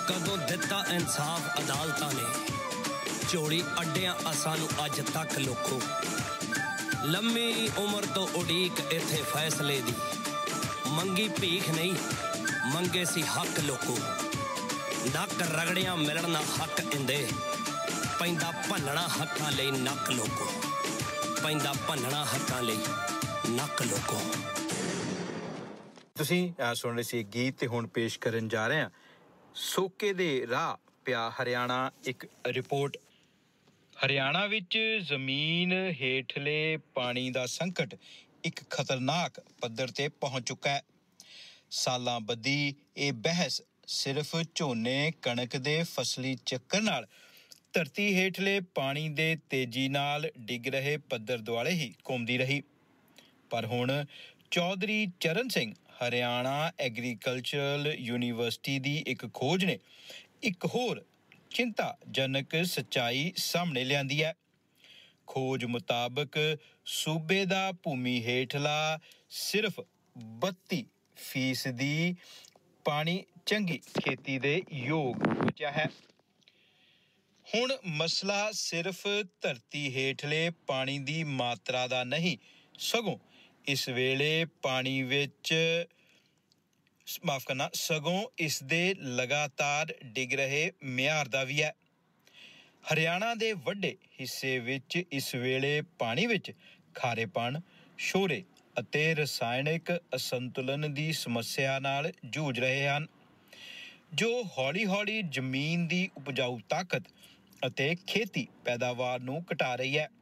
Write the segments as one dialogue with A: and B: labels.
A: कदों दिता इंसाफ अदालतां ने झोली अड्डियां असां नूं अज तक लोको लम्मी उम्र तो उड़ीक इत्थे फैसले दी मंगी भीख नहीं मंगे सी हक लोको नक रगड़ियां मिलना हक इंदे पैंदा भन्नना हक्कां लई नक लोको पैंदा भन्नना हक्कां लई नक लोको।
B: ਤੁਸੀਂ ਸੁਣ ਰਹੇ ਸੀ ਗੀਤ ਤੇ ਹੁਣ ਪੇਸ਼ ਕਰਨ ਜਾ ਰਹੇ ਹਾਂ ਸੋਕੇ ਦੇ ਰਾਹ ਪਿਆ ਹਰਿਆਣਾ ਇੱਕ ਰਿਪੋਰਟ। ਹਰਿਆਣਾ ਵਿੱਚ ਜ਼ਮੀਨ ਹੇਠਲੇ ਪਾਣੀ ਦਾ ਸੰਕਟ ਇੱਕ ਖਤਰਨਾਕ ਪੱਧਰ ਤੇ ਪਹੁੰਚ ਚੁੱਕਾ ਹੈ। ਸਾਲਾਂ ਬੱਧੀ ਇਹ ਬਹਿਸ ਸਿਰਫ ਝੋਨੇ ਕਣਕ ਦੇ ਫਸਲੀ ਚੱਕਰ ਨਾਲ ਧਰਤੀ ਹੇਠਲੇ ਪਾਣੀ ਦੇ ਤੇਜ਼ੀ ਨਾਲ ਡਿੱਗ ਰਹੇ ਪੱਧਰ ਦੁਆਲੇ ਹੀ ਘੁੰਮਦੀ ਰਹੀ। ਪਰ ਹੁਣ ਚੌਧਰੀ ਚਰਨ ਸਿੰਘ ਹਰਿਆਣਾ ਐਗਰੀਕਲਚਰਲ ਯੂਨੀਵਰਸਿਟੀ ਦੀ ਇੱਕ ਖੋਜ ਨੇ ਇੱਕ ਹੋਰ ਚਿੰਤਾਜਨਕ ਸੱਚਾਈ ਸਾਹਮਣੇ ਲਿਆਂਦੀ ਹੈ। ਖੋਜ ਮੁਤਾਬਕ ਸੂਬੇ ਦਾ ਭੂਮੀ ਹੇਠਲਾ ਸਿਰਫ 32% ਪਾਣੀ ਚੰਗੀ ਖੇਤੀ ਦੇ ਯੋਗ ਬਚਿਆ ਹੈ। ਹੁਣ ਮਸਲਾ ਸਿਰਫ ਧਰਤੀ ਹੇਠਲੇ ਪਾਣੀ ਦੀ ਮਾਤਰਾ ਦਾ ਨਹੀਂ ਸਗੋਂ ਇਸ ਵੇਲੇ ਪਾਣੀ ਵਿੱਚ ਸਗੋਂ ਇਸ ਦੇ ਲਗਾਤਾਰ ਡਿੱਗ ਰਹੇ ਮਿਆਰ ਦਾ ਵੀ ਹੈ। ਹਰਿਆਣਾ ਦੇ ਵੱਡੇ ਹਿੱਸੇ ਵਿੱਚ ਇਸ ਵੇਲੇ ਪਾਣੀ ਵਿੱਚ ਖਾਰੇਪਣ ਸ਼ੋਰੇ ਅਤੇ ਰਸਾਇਣਿਕ ਅਸੰਤੁਲਨ ਦੀ ਸਮੱਸਿਆ ਨਾਲ ਜੂਝ ਰਹੇ ਹਨ ਜੋ ਹੌਲੀ-ਹੌਲੀ ਜ਼ਮੀਨ ਦੀ ਉਪਜਾਊ ਤਾਕਤ ਅਤੇ ਖੇਤੀ ਪੈਦਾਵਾਰ ਨੂੰ ਘਟਾ ਰਹੀ ਹੈ।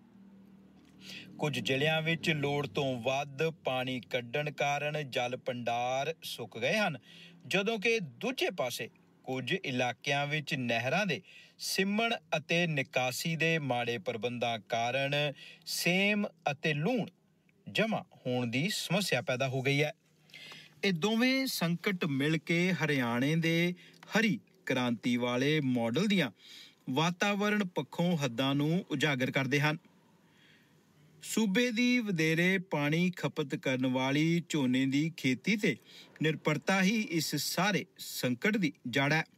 B: ਕੁਝ ਜ਼ਿਲ੍ਹਿਆਂ ਵਿੱਚ ਲੋੜ ਤੋਂ ਵੱਧ ਪਾਣੀ ਕੱਢਣ ਕਾਰਨ ਜਲ ਭੰਡਾਰ ਸੁੱਕ ਗਏ ਹਨ ਜਦੋਂ ਕਿ ਦੂਜੇ ਪਾਸੇ ਕੁਝ ਇਲਾਕਿਆਂ ਵਿੱਚ ਨਹਿਰਾਂ ਦੇ ਸਿੰਮਣ ਅਤੇ ਨਿਕਾਸੀ ਦੇ ਮਾੜੇ ਪ੍ਰਬੰਧਾਂ ਕਾਰਨ ਸੇਮ ਅਤੇ ਲੂਣ ਜਮ੍ਹਾਂ ਹੋਣ ਦੀ ਸਮੱਸਿਆ ਪੈਦਾ ਹੋ ਗਈ ਹੈ। ਇਹ ਦੋਵੇਂ ਸੰਕਟ ਮਿਲ ਕੇ ਹਰਿਆਣੇ ਦੇ ਹਰੀ ਕ੍ਰਾਂਤੀ ਵਾਲੇ ਮਾਡਲ ਦੀਆਂ ਵਾਤਾਵਰਣ ਪੱਖੋਂ ਹੱਦਾਂ ਨੂੰ ਉਜਾਗਰ ਕਰਦੇ ਹਨ। ਸੂਬੇ ਦੀ ਵਧੇਰੇ ਪਾਣੀ ਖਪਤ ਕਰਨ ਵਾਲੀ ਝੋਨੇ ਦੀ ਖੇਤੀ ਤੇ ਨਿਰਭਰਤਾ ਹੀ ਇਸ ਸਾਰੇ ਸੰਕਟ ਦੀ ਜੜ ਹੈ।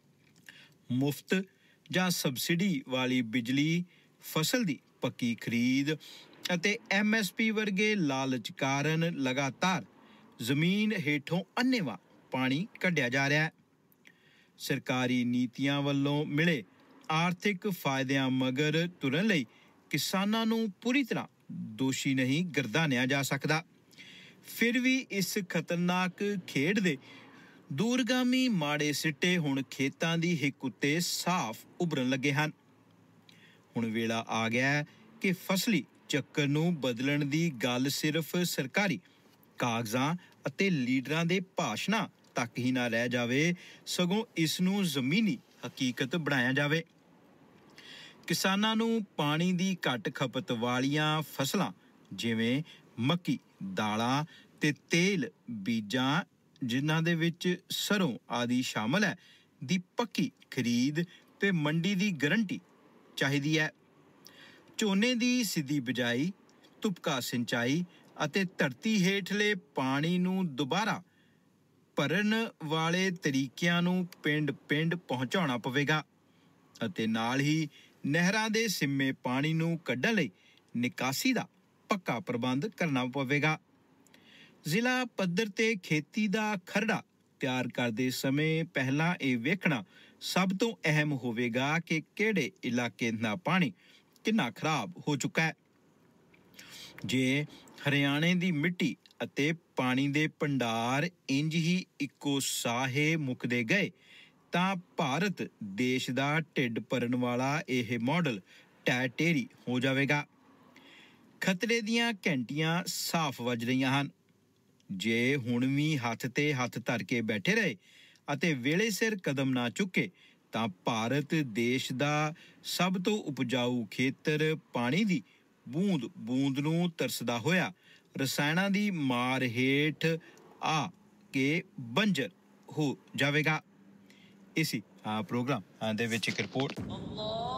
B: ਮੁਫਤ ਜਾਂ ਸਬਸਿਡੀ ਵਾਲੀ ਬਿਜਲੀ, ਫਸਲ ਦੀ ਪੱਕੀ ਖਰੀਦ ਅਤੇ MSP ਵਰਗੇ ਲਾਲਚ ਕਾਰਨ ਲਗਾਤਾਰ ਜ਼ਮੀਨ ਹੇਠੋਂ ਅੰਨ੍ਹੇਵਾਹ ਪਾਣੀ ਕੱਢਿਆ ਜਾ ਰਿਹਾ ਹੈ। ਸਰਕਾਰੀ ਨੀਤੀਆਂ ਵੱਲੋਂ ਮਿਲੇ ਆਰਥਿਕ ਫਾਇਦਿਆਂ ਮਗਰ ਤੁਰਨ ਲਈ ਕਿਸਾਨਾਂ ਨੂੰ ਪੂਰੀ ਤਰ੍ਹਾਂ ਦੋਸ਼ੀ ਨਹੀਂ ਗਰਦਾਨਿਆ ਜਾ ਸਕਦਾ। ਫਿਰ ਵੀ ਇਸ ਖਤਰਨਾਕ ਖੇਡ ਦੇ ਦੂਰਗਾਮੀ ਮਾੜੇ ਸਿੱਟੇ ਹੁਣ ਖੇਤਾਂ ਦੀ ਹਿੱਕ ਉੱਤੇ ਸਾਫ਼ ਉਭਰਨ ਲੱਗੇ ਹਨ। ਹੁਣ ਵੇਲਾ ਆ ਗਿਆ ਕਿ ਫਸਲੀ ਚੱਕਰ ਨੂੰ ਬਦਲਣ ਦੀ ਗੱਲ ਸਿਰਫ ਸਰਕਾਰੀ ਕਾਗਜ਼ਾਂ ਅਤੇ ਲੀਡਰਾਂ ਦੇ ਭਾਸ਼ਣਾਂ ਤੱਕ ਹੀ ਨਾ ਰਹਿ ਜਾਵੇ ਸਗੋਂ ਇਸ ਨੂੰ ਜ਼ਮੀਨੀ ਹਕੀਕਤ ਬਣਾਇਆ ਜਾਵੇ। ਕਿਸਾਨਾਂ ਨੂੰ ਪਾਣੀ ਦੀ ਘੱਟ ਖਪਤ ਵਾਲੀਆਂ ਫਸਲਾਂ ਜਿਵੇਂ ਮੱਕੀ, ਦਾਲਾਂ ਤੇ ਤੇਲ ਬੀਜਾਂ ਜਿਨ੍ਹਾਂ ਦੇ ਵਿੱਚ ਸਰੋਂ ਆਦਿ ਸ਼ਾਮਲ ਹੈ ਦੀ ਪੱਕੀ ਖਰੀਦ ਤੇ ਮੰਡੀ ਦੀ ਗਰੰਟੀ ਚਾਹੀਦੀ ਹੈ। ਝੋਨੇ ਦੀ ਸਿੱਧੀ ਬਿਜਾਈ, ਤੁਪਕਾ ਸਿੰਚਾਈ ਅਤੇ ਧਰਤੀ ਹੇਠਲੇ ਪਾਣੀ ਨੂੰ ਦੁਬਾਰਾ ਭਰਨ ਵਾਲੇ ਤਰੀਕਿਆਂ ਨੂੰ ਪਿੰਡ-ਪਿੰਡ ਪਹੁੰਚਾਉਣਾ ਪਵੇਗਾ ਅਤੇ ਨਾਲ ਹੀ ਨਹਿਰਾਂ ਦੇ ਸਿੰਮੇ ਪਾਣੀ ਨੂੰ ਕੱਢਣ ਲਈ ਨਿਕਾਸੀ ਦਾ ਪੱਕਾ ਪ੍ਰਬੰਧ ਕਰਨਾ ਪਵੇਗਾ। ਜ਼ਿਲ੍ਹਾ ਪੱਧਰ ਤੇ ਖੇਤੀ ਦਾ ਖਰੜਾ ਤਿਆਰ ਕਰਦੇ ਸਮੇਂ ਪਹਿਲਾਂ ਇਹ ਵੇਖਣਾ ਸਭ ਤੋਂ ਅਹਿਮ ਹੋਵੇਗਾ ਕਿ ਕਿਹੜੇ ਇਲਾਕੇ ਦਾ ਪਾਣੀ ਕਿੰਨਾ ਖਰਾਬ ਹੋ ਚੁੱਕਾ ਹੈ। ਜੇ ਹਰਿਆਣੇ ਦੀ ਮਿੱਟੀ ਅਤੇ ਪਾਣੀ ਦੇ ਭੰਡਾਰ ਇੰਜ ਹੀ ਇੱਕੋ ਸਾਹੇ ਮੁੱਕਦੇ ਗਏ ਤਾਂ ਭਾਰਤ ਦੇਸ਼ ਦਾ ਢਿੱਡ ਭਰਨ ਵਾਲਾ ਇਹ ਮਾਡਲ ਢਹਿ-ਢੇਰੀ ਹੋ ਜਾਵੇਗਾ। ਖਤਰੇ ਦੀਆਂ ਘੰਟੀਆਂ ਸਾਫ਼ ਵੱਜ ਰਹੀਆਂ ਹਨ। ਜੇ ਹੁਣ ਵੀ ਹੱਥ ਤੇ ਹੱਥ ਧਰ ਕੇ ਬੈਠੇ ਰਹੇ ਅਤੇ ਵੇਲੇ ਸਿਰ ਕਦਮ ਨਾ ਚੁੱਕੇ ਤਾਂ ਭਾਰਤ ਦੇਸ਼ ਦਾ ਸਭ ਤੋਂ ਉਪਜਾਊ ਖੇਤਰ ਪਾਣੀ ਦੀ ਬੂੰਦ ਨੂੰ ਤਰਸਦਾ ਹੋਇਆ ਰਸਾਇਣਾਂ ਦੀ ਮਾਰ ਹੇਠ ਆ ਕੇ ਬੰਜਰ ਹੋ ਜਾਵੇਗਾ। ਇਸੀ ਪ੍ਰੋਗਰਾਮ ਦੇ ਵਿੱਚ ਇੱਕ ਰਿਪੋਰਟ